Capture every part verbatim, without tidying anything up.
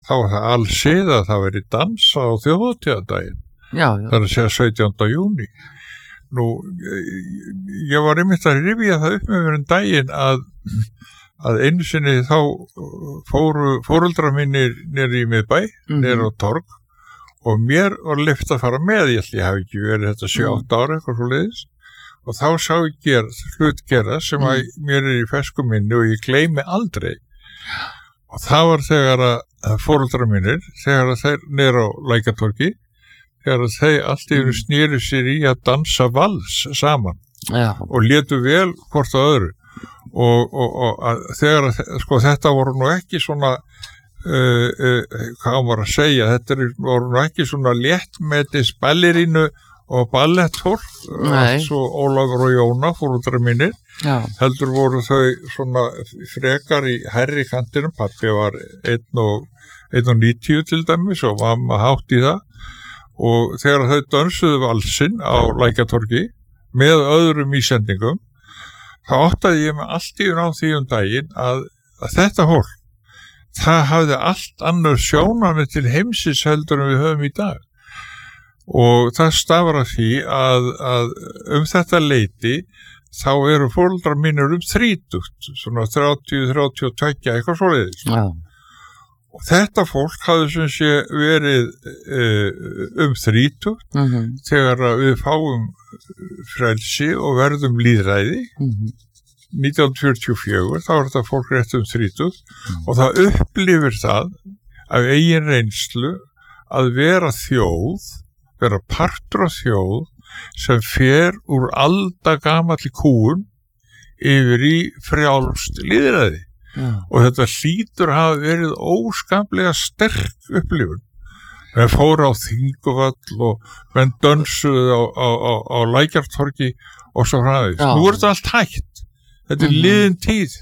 þá var það allsið að það veri dansa á þjóðhátíðardaginn. Já, já. Það er að segja sautjánda júní. Nú, ég var einmitt að rifja það upp með mér um daginn að, að einu sinni þá fóru fóreldrar mínir niður í miðbæ, mm-hmm. niður á torg og mér var leyft að fara með, ég held ég hafi ekki verið þetta sjö átta ára eitthvað svo leiðis og þá sá ég ger, hlut gera sem að mér er í fersku minni og ég gleymi aldrei og það var þegar að fóreldrar mínir, þegar að þeir niður á Lækjartorgi, þegar að þeir allt yfir snýri sér í að dansa vals saman Já. Og létu vel hvort á öðru og, og, og að, þegar að sko þetta voru nú ekki svona Uh, uh, hvað var að segja þetta voru nú ekki svona léttmetis ballerínu og ballettfólk svo Ólafur og Jóna fóreldrar mínir Já. heldur voru þau svona frekar í hærri kantinum pappi var einn og níutíu til dæmis og mamma hátt í það og þegar þau dönsuðu valsinn á Lækjartorgi með öðrum ísendingum þá áttaði ég mig allt yfir á því um daginn að, að þetta fólk það hafði allt annar sjónarmið til heimsins heldur en við höfum í dag og það stafar af því að, að um þetta leyti þá eru foreldrar mínir um þrítugt svona þrjátíu til þrjátíu og tvö eitthvað svoleiðis Já. Og þetta fólk hafði sem sé verið uh, um þrítugt mm-hmm. þegar við fáum frelsi og verðum lýðræði mm-hmm. nítján hundruð fjörutíu og fjögur, þá er þetta fólk rétt um þrítugt mm. og það upplifir það af eigin reynslu að vera þjóð, vera partur af þjóð sem fer úr aldagamalli kúun yfir í frjálst lýðræði mm. og þetta hlýtur hafa verið óskaplega sterk upplifun. Það fór á Þingvöll og menn dönsuðu á, á, á, á Lækjartorgi og svo hraðið. Nú er þetta allt hægt. Þetta er liðin tíð.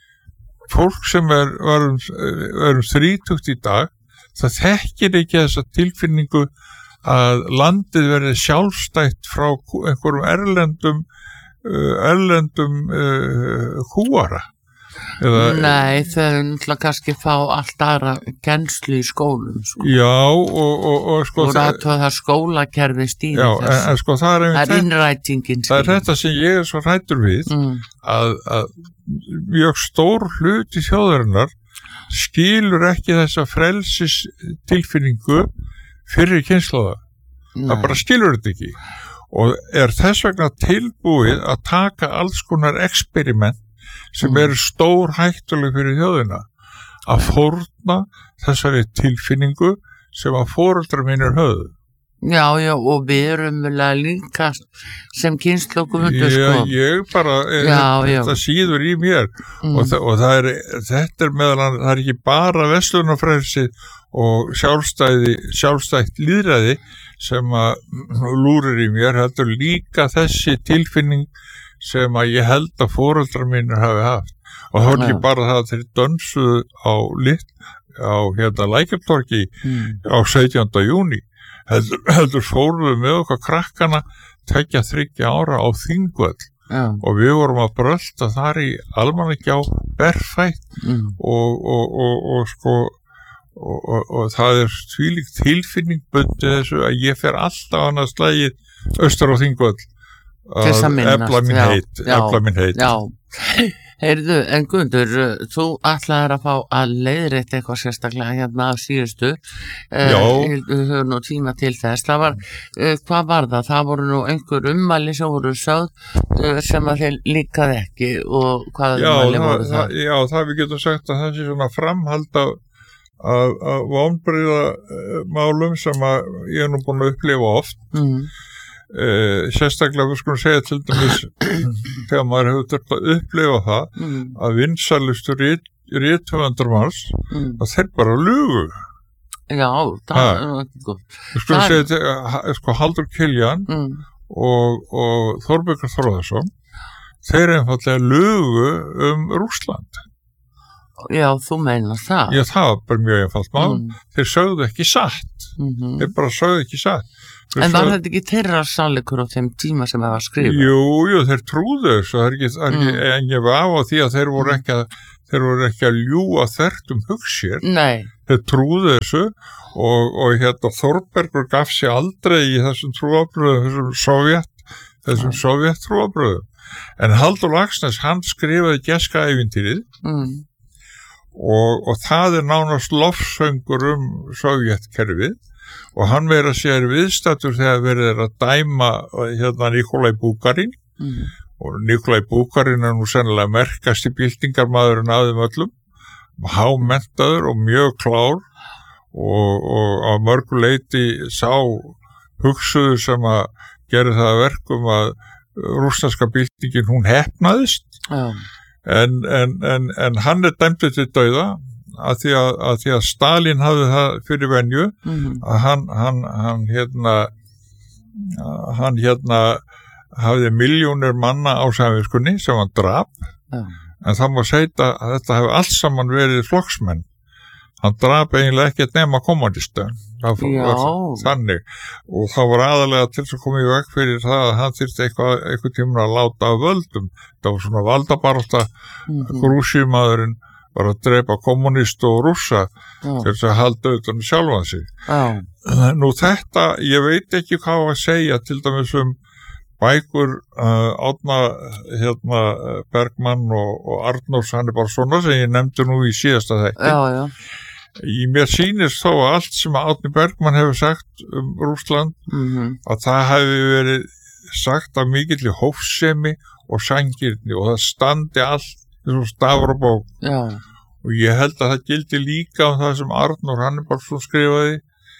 Fólk sem er, var um, um þrítugt í dag, það þekkir ekki þessa tilfinningu að landið verði sjálfstætt frá einhverjum erlendum, uh, erlendum uh, kúara. Eða, Nei, þau náttúrulega kannski fá allt aðra kennslu í skólum. Sko. Já, og, og, og sko... Og það er það skólakerfi stýri já, þessu. En, en sko það er... Það er innrætingin. Það er þetta sem ég er svo hræddur við, mm. að, að mjög stór hluti þjóðarinnar skilur ekki þessa frelsis tilfinningu fyrir kynslóða. Það bara skilur þetta ekki. Og er þess vegna tilbúið að taka alls konar experiment sem eru stór hættuleg fyrir þjóðina að fórna þessari tilfinningu sem að foreldrar mínir höfðu. Já, já, og við erum líka sem kynslókum undir Já, sko. ég bara, já, þetta já. síður í mér mm. og, það, og það er, þetta er meðal það er ekki bara verslunarfrelsi og sjálfstæði, sjálfstætt lýðræði sem að lúrir í mér, þetta er líka þessi tilfinning sem að ég held að foreldrar mínir hafi haft og það var ekki bara það að þeir dönsuðu á lit á hérna Lækjartorgi mm. á sautjánda júní heldur, heldur fóruðu með okkar krakkana tveggja þriggja ára á Þingvöll yeah. og við vorum að brölta þar í almannagjá berfætt mm. og, og, og, og sko og, og, og það er tvílík tilfinning bundið þessu að ég fer alltaf annað slægið austur á Þingvöll að efla minn heit efla minn heit já, heyrðu, en Guðmundur þú ætlaðir að fá að leiðrétta eitthvað sérstaklega hérna af síðustu já uh, við höfum nú tíma til þess það var, uh, hvað var það? Það voru nú einhver ummæli sem voru sögð uh, sem að þeir líkaði ekki og hvað ummæli voru það? það? Já, það við getum sagt að það sé svona framhald af að, að vonbrigða málum sem að ég er nú búin að upplifa oft mm. Uh, sérstaklega við skulum segja til dæmis þegar maður hefur þurft að upplifa það mm. að vinsælustu rithöfundar manns mm. að þeir bara lugu já, það er ekki gott við skulum segja til, sko Halldór Kiljan mm. og, og Þórbergur Þórðarson þeir einfallega lugu um Rússland já, þú meinar það já, það var bara mjög einfalt mál mm. þeir sögðu ekki satt mm-hmm. þeir bara sögðu ekki satt En var þetta ekki þeirra sannleikur á þeim tíma sem það var skrifað? Jú, jú, þeir trúðu þessu, það er ekki, það er ekki, mm. engin vafa á því að þeir voru ekki að, þeir voru ekki að ljúga þvert um hugsér, Nei, þeir trúðu þessu og, og hérna Þórbergur gaf sig aldrei í þessum trúabröðum, þessum sovjet, þessum sovjet trúabröðum. En Halldór Laxness, hann skrifaði Geskaævintýrið mm. og, og það er nánast lofsöngur um sovjetkerfið og hann verið að segja viðstættur þegar verið er að dæma hérna Nikolaj Búkarín Mm. og Nikolaj Búkarín er nú sennilega merkasti byltingarmaðurinn af þeim öllum, hámenntaður og mjög klár og, og á mörgu leyti sá hugsuður sem að gera það að verkum að rússneska byltingin hún heppnaðist Já. en, en, en, en hann er dæmdur til dauða að því að, að því að Stalin hafði það fyrir venju Mm. að hann, hann, hann hérna hann hérna hafði miljónir manna á samviskunni sem hann drap Já. en það má segja að þetta hefði allt saman verið flokksmenn. Hann drap eiginlega ekkert nema kommunista. Það Já. var þannig og það var aðalega til að koma í veg fyrir það að hann þyrfti eitthvað, eitthvað tíma að láta af völdum. Það var svona valdabarátta, Mhm. grúsímaðurinn var að drepa kommunist og rússa Já. til þess að halda utan sjálfan sig. Já. Nú þetta, ég veit ekki hvað að segja til dæmis um bækur uh, Árna hérna, Bergmann og, og Arnórs Hannibalssonar sem ég nefndi nú í síðasta þætti. Já, já. Í mér sýnist þó að allt sem Árni Bergmann hefur sagt um Rússland Mhm. að það hefði verið sagt af mikilli hófsemi og sanngirni og það standi allt þessum stafur og bók. Já. Og ég held að það gildi líka um það sem Arnór Hannibalsson skrifaði.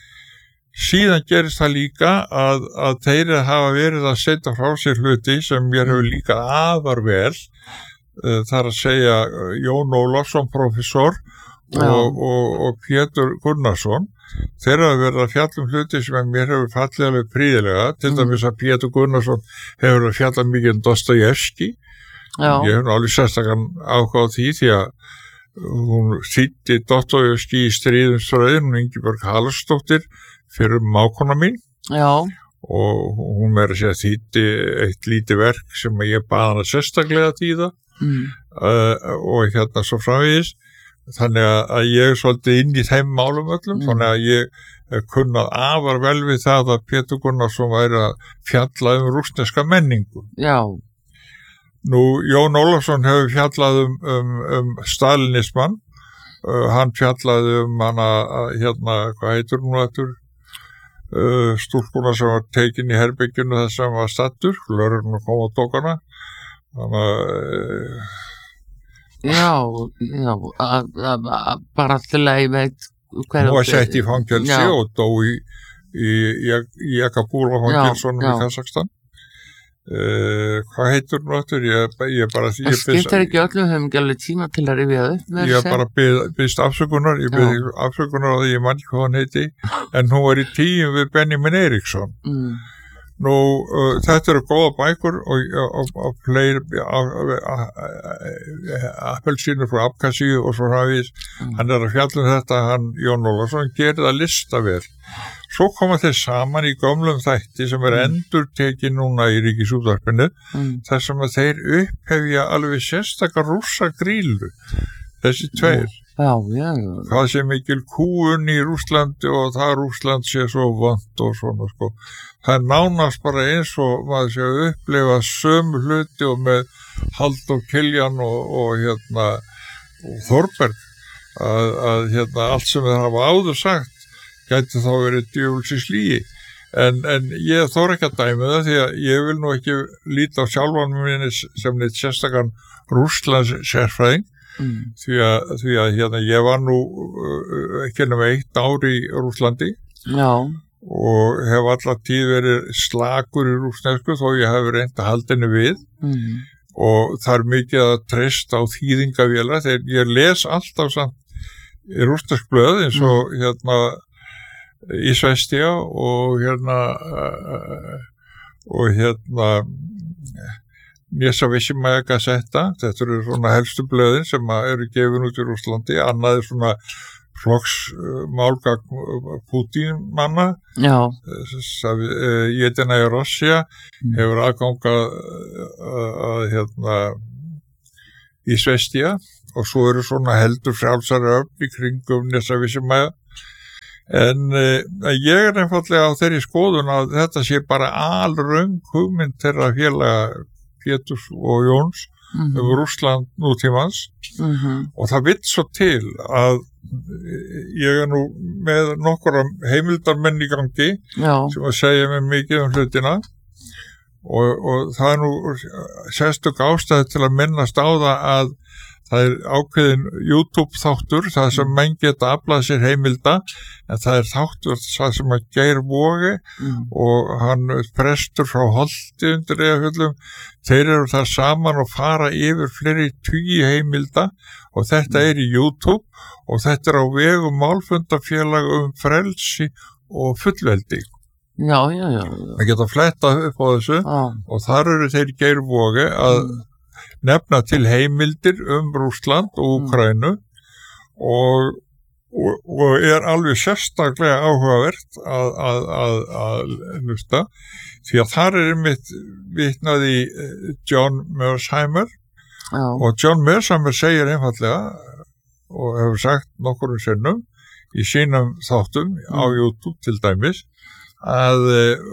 Síðan gerist það líka að, að þeir hafa verið að setja frá sér hluti sem mér hefur líka afar vel, uh, þar að segja uh, Jón Ólafsson professor Já. og, og, og Pétur Gunnarsson. Þeir hafa verið að fjalla um hluti sem mér hefur fallið alveg príðilega, til dæmis að Pétur Gunnarsson hefur að fjalla mikið um Dostojevski. Já. Ég hef alveg sérstakann áhuga á því því að hún þýddi Dostojevski í Stríðum ströðin, hún Ingibjörg Halldórsdóttir fyrir mákona mín Já. og hún meira að segja þýddi eitt lítið verk sem ég bað hana sérstaklega að þýða Mm. uh, og hérna svo framvegis. Þannig að ég er svolítið inn í þeim málum öllum, Mm. þannig að ég kunnað afar vel við það að Pétur Gunnarsson væri að fjalla um rússneska menningu. Já. Nú, Jón Ólafsson hefur fjallað um, um, um stalinismann, uh, hann fjallaði um hana, uh, hérna, hvað heitur hún eftir, uh, stúlkuna sem var tekin í herbyggjunu þess að hann var stattur, lögreglan kom og tók hana, þannig að, uh, Já, já, að, að, að, bara til að ég veit hver hún var sett í fangelsi Já. og dó í, í, í, í Akapúla fangelsonum Já, í já. Kazakstan. Uh, hvað heitur hún eftir? Ég, ég bara, Það ég skiptir ekki öllum, höfum ekki alveg tíma til að rifja upp með Ég þessu. bara bið, byðst afsökunar, ég bið afsökunar á því ég mann ekki hvað hann heiti, en hún var í tíum við Benjamin Eriksson. Mm. Nú, uh, þetta eru góða bækur og, og, og fleiri appelsínur frá Abkhazíu og svo hafið, Mm. hann er að fjalla um þetta, hann Jón Ólafsson gerir það lista vel. Svo koma þeir saman í gömlum þætti sem er endur tekið núna í Ríkisútvarpinu, Mm. þar sem að þeir upphefja alveg sérstakar rússa grílu, þessi tveir. Já, já, já. Hvað sé mikil kúun í Rússlandi og það Rússland sé svo vant og svona sko. Það er nánast bara eins og maður sé að upplifa sömu hluti og með Halldór Kiljan og, og hérna og Þórberg að, að hérna allt sem þeir hafa áður sagt gæti þá verið djöfulsins lygi. En, en ég þóra ekki að dæmi það því að ég vil nú ekki líta á sjálfan minni sem neitt sérstakann Rússlands sérfræðing. Mm. Því að, því að hérna, ég var nú uh, ekki nema eitt ár í Rússlandi Já. og hef alltaf tíð verið slakur í rússnesku þó ég hef reynt að halda henni við Mm. og það er mikið að treysta á þýðingavélar þegar ég les alltaf samt í rússnesk blöð eins og hérna Ísvestja og hérna uh, og hérna Nezavissimaya Gazeta, þetta eru svona helstu blöðin sem eru gefin út í Rússlandi, annað er svona flokksmálgagn Putin manna, Já. Jedinaja Rossja hefur aðganga að hérna Ísvestja og svo eru svona heldur frjálsari öfl í kringum Nesavísumæja. En uh, ég er einfallega á þeirri skoðun að þetta sé bara alröng hugmynd þeirra félaga Péturs og Jóns mm-hmm. um Rússland nútímans mm-hmm. og það vill svo til að ég er nú með nokkura heimildarmenn í gangi Já. sem að segja mér mikið um hlutina og, og það er nú sérstök ástæði til að minnast á það að það er ákveðin YouTube þáttur, það sem menn geta aflað sér heimilda, en það er þáttur það sem að Geir Vogi mm. og hann prestur frá Holti undir Eyjafjöllum, þeir eru þar saman og fara yfir fleiri tugi heimilda og þetta mm. er í YouTube og þetta er á vegum málfundafélag um frelsi og fullveldi. Já, já, já. já. Það geta flettað upp á þessu ah. og þar eru þeir Geir Vogi að mm. nefna til heimildir um Rússland og Úkraínu mm. og, og, og er alveg sérstaklega áhugavert að, að, að, að hlusta því að þar er einmitt vitnað í John Mersheimer Já. og John Mersheimer segir einfallega og hefur sagt nokkurum sinnum í sínum þáttum mm. á YouTube til dæmis að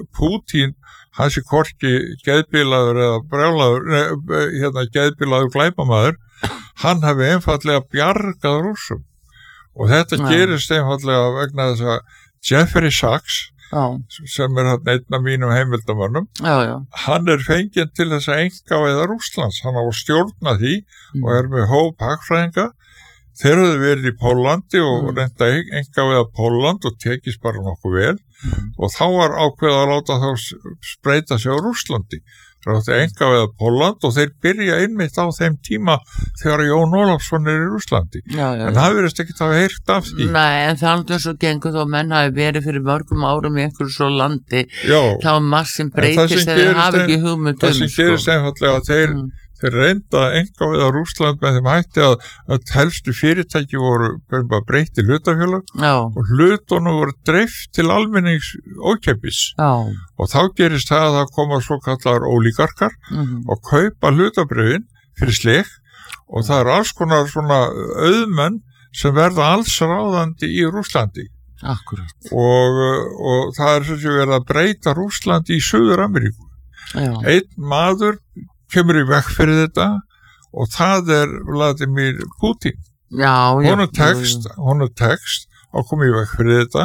Pútín hann sé hvorki geðbilaður eða brjálaður, hérna geðbilaður glæpamaður, hann hafi einfallega bjargað Rússum og þetta ja. gerist einfallega vegna þess að Jeffrey Sachs já. sem er hann einn af mínum heimildamönnum já, já. hann er fenginn til þess að einkavæða Rússlands, hann á að stjórna því mm. og er með hóp hagfræðinga. Þeir höfðu verið í Pólandi og mm. reynda einkavæða Póland og tekist bara nokkuð vel mm. og þá var ákveðið að láta þá spreita sig á Rússlandi. Það átti einkavæða Póland og þeir byrja einmitt á þeim tíma þegar Jón Ólafsson er í Rússlandi. Já, já, en það verðist ekki að hafa heyrt af því. Nei, en það er alveg svo gengur þó menn hafi verið fyrir mörgum árum í einhverju svo landi. Já. Þá massin breytist eða þeir hafi ekki hugmynd um. Það sem gerist einfallega að þeir mm. Þeir reynda einkavæða Rússland með þeim hætti að, að helstu fyrirtæki voru breytt í hlutafélag og hlutunum voru dreift til almennings ókeypis. Já. Og þá gerist það að það koma svo kallar ólígarkar mm-hmm. og kaupa hlutabrifin fyrir slik og það er alls konar svona auðmenn sem verða alls ráðandi í Rússlandi. Akkurat. Og, og það er sem sé verið að breyta Rússlandi í Suður-Ameríku. Já. Einn maður kemur í vekk fyrir þetta og það er Vladimir Putin. Já, já. Hún er text, hún er text að koma í vekk fyrir þetta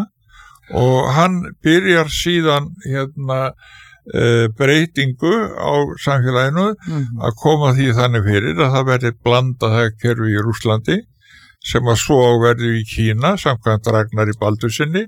og hann byrjar síðan hérna uh, breytingu á samfélaginu mm-hmm. að koma því þannig fyrir að það verði blandað hagkerfi í Rússlandi sem að svo verði í Kína samkvæmt Ragnari Baldursinni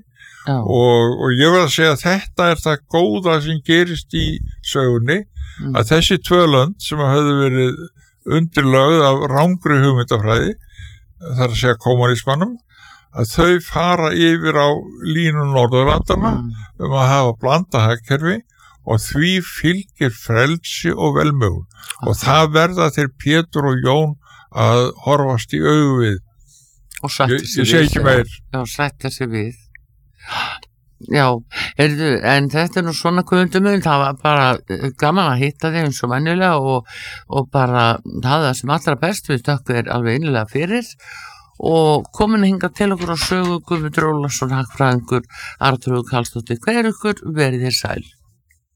og, og ég vil að segja að þetta er það góða sem gerist í sögunni Mm. að þessi tvö lönd sem hafði verið undirlögð af rangri hugmyndafræði, þar að segja kommunismannum, að þau fara yfir á línu Norðurlandana mm. um að hafa blandað hagkerfi og því fylgir frelsi og velmegun okay. og það verða þeir Pétur og Jón að horfast í augu við og sætti sig við. Ég segi ekki meir. Já, sætti sig við. Já, heyrðu, en þetta er nú svona kvöldumöðum, það var bara gaman að hitta þig eins og venjulega og, og bara hafa það sem allra best við þökkum þér alveg innilega fyrir og komin að hinga til okkur á sögu Guðmundur Ólafsson, hagfræðingur, Arnþrúður Karlsdóttir, hver ykkur verið þér sæl.